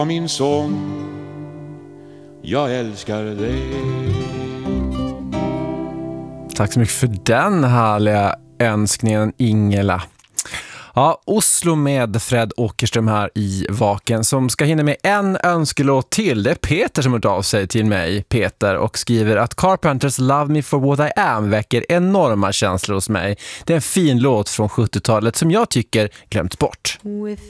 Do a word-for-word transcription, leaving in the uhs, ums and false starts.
Min sång, jag älskar dig. Tack så mycket för den härliga önskningen, Ingela. Ja, Oslo med Fred Åkerström här i Vaken som ska hinna med en önskelåt till. Det är Peter som har hört av sig till mig, Peter, och skriver att Carpenters Love Me For What I Am väcker enorma känslor hos mig. Det är en fin låt från sjuttiotalet som jag tycker glömts bort. With